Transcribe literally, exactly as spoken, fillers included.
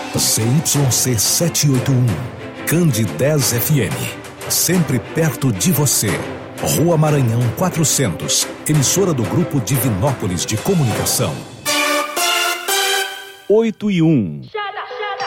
Z Y C setecentos e oitenta e um, Cande dez F M. Sempre perto de você. Rua Maranhão quatrocentos, emissora do Grupo Divinópolis de Comunicação. oito e um.